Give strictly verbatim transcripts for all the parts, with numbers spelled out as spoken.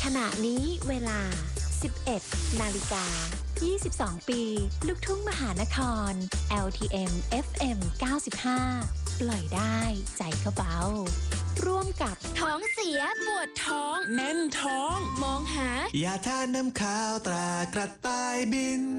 ณะนี้เวลา สิบเอ็ด นาฬิกา ยี่สิบสอง ปี ลูกทุ่งมหานคร แอล ที เอ็ม เอฟ เอ็ม เก้าสิบห้า ปล่อยได้ใจเขาเบาร่วมกับท้องเสียปวดท้องแน่นท้องมองหายาทาน้ำขาวตรากระต่ายบิน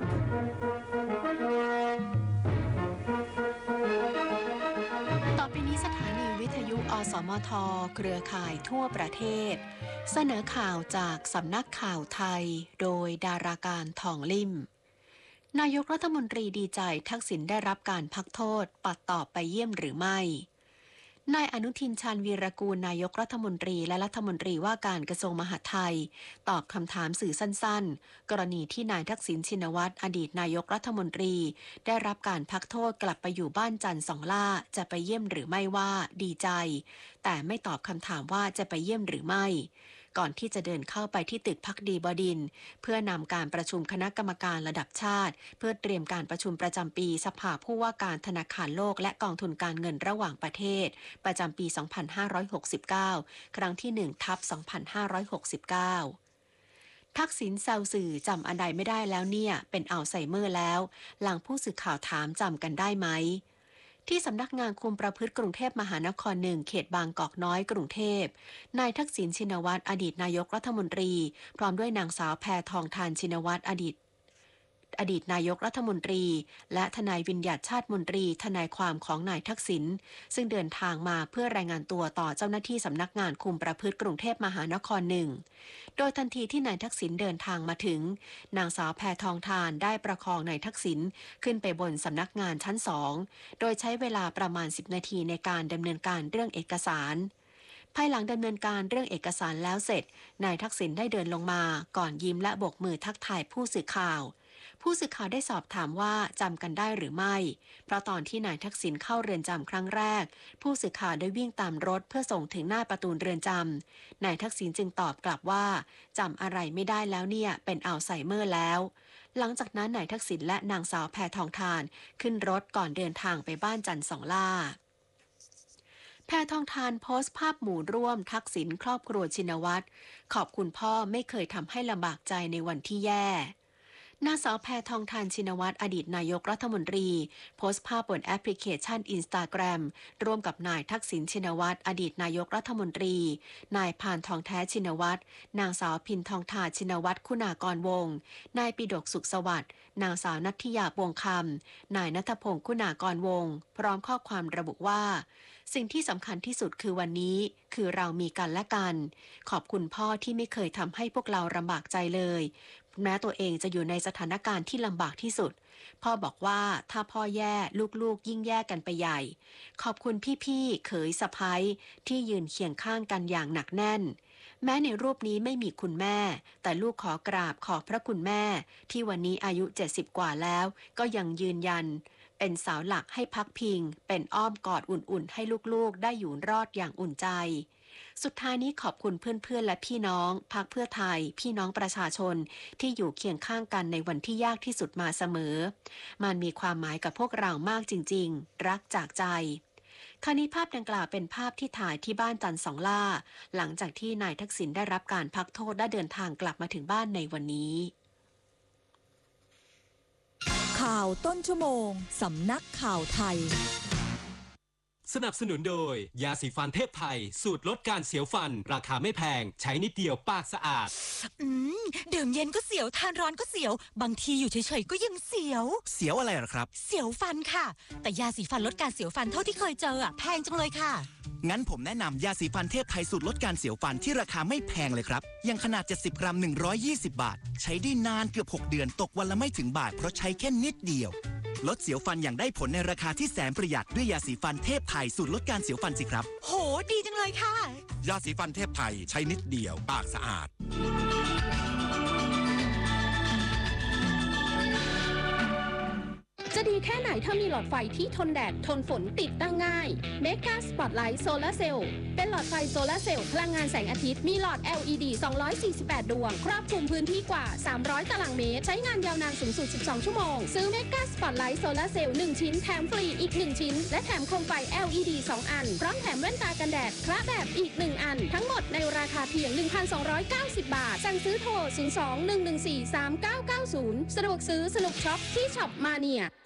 ต่อไปนี้สถานีวิทยุอสมทเครือข่ายทั่วประเทศเสนอข่าวจากสำนักข่าวไทยโดยดาราการทองลิ่มนายกรัฐมนตรีดีใจทักษิณได้รับการพักโทษปัดตอบไปเยี่ยมหรือไม่นายอนุทินชาญวีรกูลนายกรัฐมนตรีและรัฐมนตรีว่าการกระทรวงมหาดไทยตอบคำถามสื่อสั้นๆกรณีที่นายทักษิณชินวัตรอดีตนายกรัฐมนตรีได้รับการพักโทษกลับไปอยู่บ้านจันทร์สองล่าจะไปเยี่ยมหรือไม่ว่าดีใจแต่ไม่ตอบคำถามว่าจะไปเยี่ยมหรือไม่ก่อนที่จะเดินเข้าไปที่ตึกภักดีบดินทร์เพื่อนำการประชุมคณะกรรมการระดับชาติเพื่อเตรียมการประชุมประจำปีสภาผู้ว่าการธนาคารโลกและกองทุนการเงินระหว่างประเทศประจำปี สองพันห้าร้อยหกสิบเก้า ครั้งที่ หนึ่ง ทับ สองพันห้าร้อยหกสิบเก้า ทักษิณแซวสื่อจำอันใดไม่ได้แล้วเนี่ยเป็นอัลไซเมอร์แล้วหลังผู้สื่อข่าวถามจำกันได้ไหมที่สำนักงานคุมประพฤติกรุงเทพมหานครหนึ่งเขตบางกอกน้อยกรุงเทพนายทักษิณชินวัตรอดีตนายกรัฐมนตรีพร้อมด้วยนางสาวแพทองธารชินวัตรอดีตอดีตนายกรัฐมนตรีและทนายวิญญัติชาติมนตรีทนายความของนายทักษิณซึ่งเดินทางมาเพื่อรายงานตัวต่อเจ้าหน้าที่สำนักงานคุมประพฤติกรุงเทพมหานครหนึ่งโดยทันทีที่นายทักษิณเดินทางมาถึงนางสาวแพทองธารได้ประคองนายทักษิณขึ้นไปบนสำนักงานชั้นสองโดยใช้เวลาประมาณสิบนาทีในการดำเนินการเรื่องเอกสารภายหลังดำเนินการเรื่องเอกสารแล้วเสร็จนายทักษิณได้เดินลงมาก่อนยิ้มและโบกมือทักทายผู้สื่อข่าวผู้สื่อข่าวได้สอบถามว่าจำกันได้หรือไม่เพราะตอนที่นายทักษิณเข้าเรือนจำครั้งแรกผู้สื่อข่าวได้วิ่งตามรถเพื่อส่งถึงหน้าประตูเรือนจำนายทักษิณจึงตอบกลับว่าจำอะไรไม่ได้แล้วเนี่ยเป็นอัลไซเมอร์แล้วหลังจากนั้นนายทักษิณและนางสาวแพทองธารขึ้นรถก่อนเดินทางไปบ้านจันทร์สองล่าแพทองธารโพสต์ภาพหมู่ร่วมทักษิณครอบครัวชินวัตรขอบคุณพ่อไม่เคยทำให้ลำบากใจในวันที่แย่นางสาวแพทองธารชินวัตรอดีตนายกรัฐมนตรีโพสต์ภาพบนแอปพลิเคชัน Instagram ร่วมกับนายทักษิณชินวัตรอดีตนายกรัฐมนตรีนายพานทองแท้ชินวัตรนางสาวพินทองทาชินวัตรคุณากรวงศ์นายปิฎกสุขสวัสดิ์นางสาวนัทธิยาบวงคำนายณัฐพงศ์คุณากรวงศ์พร้อมข้อความระบุว่าสิ่งที่สำคัญที่สุดคือวันนี้คือเรามีกันและกันขอบคุณพ่อที่ไม่เคยทำให้พวกเราลำบากใจเลยแม้ตัวเองจะอยู่ในสถานการณ์ที่ลำบากที่สุดพ่อบอกว่าถ้าพ่อแย่ลูกๆยิ่งแย่กันไปใหญ่ขอบคุณพี่ๆเขยสะใภ้ที่ยืนเคียงข้างกันอย่างหนักแน่นแม้ในรูปนี้ไม่มีคุณแม่แต่ลูกขอกราบขอบพระคุณแม่ที่วันนี้อายุเจ็ดสิบกว่าแล้วก็ยังยืนยันเป็นเสาหลักให้พักพิงเป็นอ้อมกอดอุ่นๆให้ลูกๆได้อยู่รอดอย่างอุ่นใจสุดท้ายนี้ขอบคุณเพื่อนๆและพี่น้องพรรคเพื่อไทยพี่น้องประชาชนที่อยู่เคียงข้างกันในวันที่ยากที่สุดมาเสมอมันมีความหมายกับพวกเรามากจริงๆรักจากใจคราวนี้ภาพดังกล่าวเป็นภาพที่ถ่ายที่บ้านจันทร์สองล่าหลังจากที่นายทักษิณได้รับการพักโทษและเดินทางกลับมาถึงบ้านในวันนี้ข่าวต้นชั่วโมงสำนักข่าวไทยสนับสนุนโดยยาสีฟันเทพไทยสูตรลดการเสียวฟันราคาไม่แพงใช้นิดเดียวปากสะอาดอืมดื่มเย็นก็เสียวทานร้อนก็เสียวบางทีอยู่เฉยๆก็ยังเสียวเสียวอะไรหรอครับเสียวฟันค่ะแต่ยาสีฟันลดการเสียวฟันเท่าที่เคยเจออ่ะแพงจังเลยค่ะงั้นผมแนะนำยาสีฟันเทพไทยสูตรลดการเสียวฟันที่ราคาไม่แพงเลยครับอย่างขนาดเจ็ดสิบกรัมหนึ่งร้อยยี่สิบบาทใช้ได้นานเกือบหกเดือนตกวันละไม่ถึงบาทเพราะใช้แค่นิดเดียวลดเสียวฟันอย่างได้ผลในราคาที่แสนประหยัดด้วยยาสีฟันเทพไทยสูตรลดการเสียวฟันสิครับโหดีจังเลยค่ะยาสีฟันเทพไทยใช้นิดเดียวปากสะอาดจะดีแค่ไหนถ้ามีหลอดไฟที่ทนแดดทนฝนติดตั้งง่าย Mega Spotlight Solar Cell เป็นหลอดไฟโซลาร์เซลล์พลังงานแสงอาทิตย์มีหลอด แอล อี ดี สองร้อยสี่สิบแปด ดวงครอบคลุมพื้นที่กว่าสามร้อยตารางเมตรใช้งานยาวนานสูงสุดสิบสองชั่วโมงซื้อ Mega Spotlight Solar Cell หนึ่งชิ้นแถมฟรีอีกหนึ่งชิ้นและแถมโคมไฟ แอล อี ดี สองอันพร้อมแถมแว่นตากันแดดคละแบบอีกหนึ่งอันทั้งหมดในราคาเพียง หนึ่งพันสองร้อยเก้าสิบ บาทสั่งซื้อโทรศูนย์ สอง หนึ่ง หนึ่ง สี่ สาม เก้า เก้า ศูนย์สะดวกซื้อสนุกช็อปที่ช็อปมาเนีย